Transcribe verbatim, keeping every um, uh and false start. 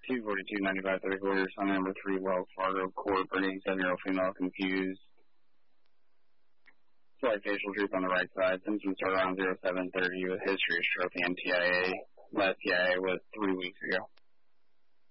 two forty-two ninety-five three quarters on number three Wells Fargo Court, bringing seven-year-old female confused. Slight facial droop on the right side. Symptoms start around zero seven thirty with history of stroke and T I A. Last T I A was three weeks ago.